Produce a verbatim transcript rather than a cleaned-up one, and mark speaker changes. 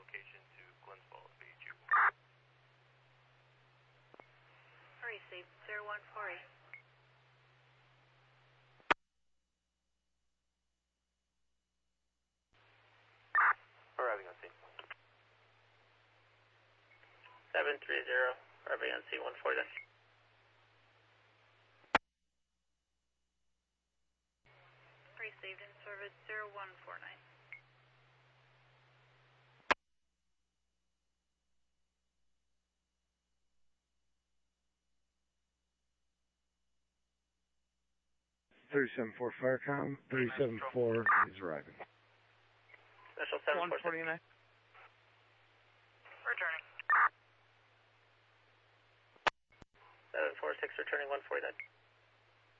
Speaker 1: location to Glens Falls, B H U.
Speaker 2: Received, zero one four eight.
Speaker 1: Arriving on scene.
Speaker 3: seven three zero, arriving on scene one forty then.
Speaker 2: Received in service zero one four nine.
Speaker 4: thirty-seven four Firecom, thirty-seven four is arriving.
Speaker 3: Special seven
Speaker 5: one forty-nine.
Speaker 2: Returning.
Speaker 3: seven four six returning one forty-nine.